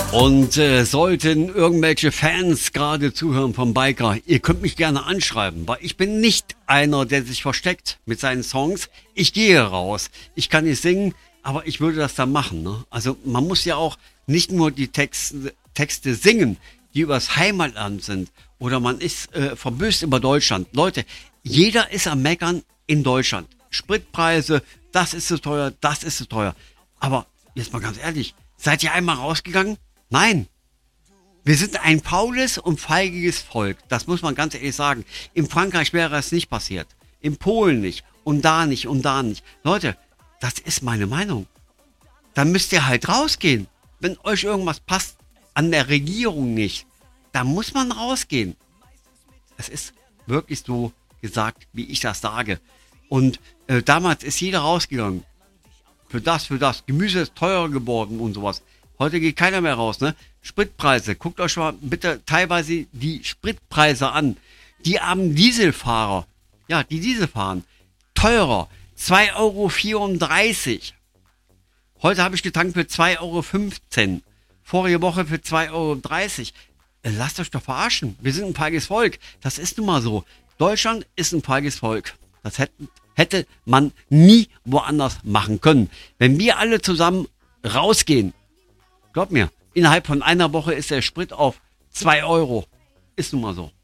Und sollten irgendwelche Fans gerade zuhören vom Biker, ihr könnt mich gerne anschreiben, weil ich bin nicht einer, der sich versteckt mit seinen Songs. Ich gehe raus. Ich kann nicht singen, aber ich würde das dann machen. Ne? Also man muss ja auch nicht nur die Texte singen, die übers Heimatland sind. Oder man ist verböst über Deutschland. Leute, jeder ist am Meckern in Deutschland. Spritpreise, das ist so teuer, das ist so teuer. Aber jetzt mal ganz ehrlich, seid ihr einmal rausgegangen? Nein. Wir sind ein faules und feigiges Volk. Das muss man ganz ehrlich sagen. In Frankreich wäre es nicht passiert. In Polen nicht. Und da nicht und da nicht. Leute, das ist meine Meinung. Dann müsst ihr halt rausgehen. Wenn euch irgendwas passt an der Regierung nicht, dann muss man rausgehen. Es ist wirklich so gesagt, wie ich das sage. Und damals ist jeder rausgegangen. Für das. Gemüse ist teurer geworden und sowas. Heute geht keiner mehr raus, ne? Spritpreise. Guckt euch mal bitte teilweise die Spritpreise an. Die armen Dieselfahrer, ja, die Diesel fahren, teurer. 2,34 €. Heute habe ich getankt für 2,15 €. Vorige Woche für 2,30 €. Lasst euch doch verarschen. Wir sind ein feiges Volk. Das ist nun mal so. Deutschland ist ein feiges Volk. Das hätte man nie woanders machen können. Wenn wir alle zusammen rausgehen, glaubt mir, innerhalb von einer Woche ist der Sprit auf 2 €. Ist nun mal so.